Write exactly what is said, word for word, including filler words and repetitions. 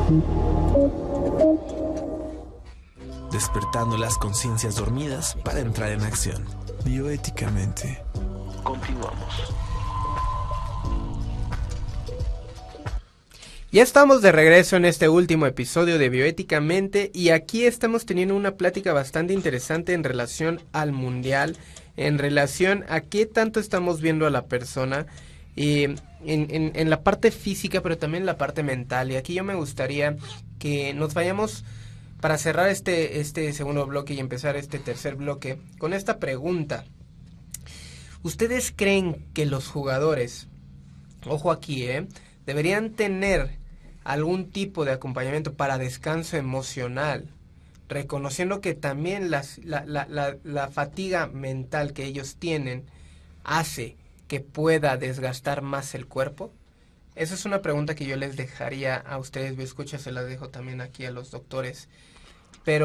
Despertando las conciencias dormidas para entrar en acción. Bioéticamente. Continuamos. Ya estamos de regreso en este último episodio de Bioéticamente y aquí estamos teniendo una plática bastante interesante en relación al mundial, en relación a qué tanto estamos viendo a la persona y en, en, en la parte física, pero también en la parte mental. Y aquí yo me gustaría que nos vayamos para cerrar este, este segundo bloque y empezar este tercer bloque con esta pregunta. ¿Ustedes creen que los jugadores, ojo aquí, eh, deberían tener algún tipo de acompañamiento para descanso emocional, reconociendo que también las, la, la, la, la fatiga mental que ellos tienen hace que pueda desgastar más el cuerpo? Esa es una pregunta que yo les dejaría a ustedes, escucha, se la dejo también aquí a los doctores. Pero